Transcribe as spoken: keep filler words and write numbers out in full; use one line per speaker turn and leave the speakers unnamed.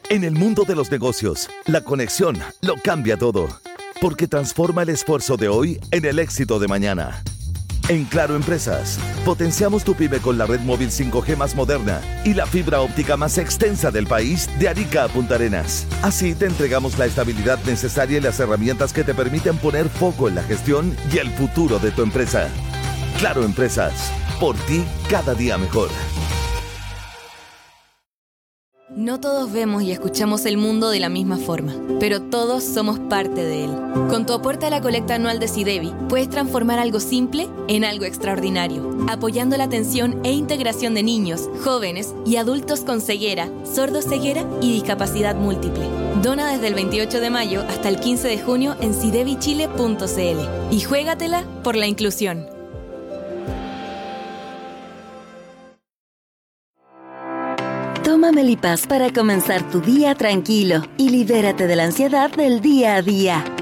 En el mundo de los negocios, la conexión lo cambia todo, porque transforma el esfuerzo de hoy en el éxito de mañana. En Claro Empresas, potenciamos tu pyme con la red móvil cinco G más moderna y la fibra óptica más extensa del país, de Arica a Punta Arenas. Así te entregamos la estabilidad necesaria y las herramientas que te permiten poner foco en la gestión y el futuro de tu empresa. Claro Empresas, por ti cada día mejor.
No todos vemos y escuchamos el mundo de la misma forma, pero todos somos parte de él. Con tu aporte a la colecta anual de SIDEBI, puedes transformar algo simple en algo extraordinario, apoyando la atención e integración de niños, jóvenes y adultos con ceguera, sordoceguera y discapacidad múltiple. Dona desde el veintiocho de mayo hasta el quince de junio en sidebi chile punto c l y juégatela por la inclusión.
Toma Melipaz para comenzar tu día tranquilo y libérate de la ansiedad del día a día.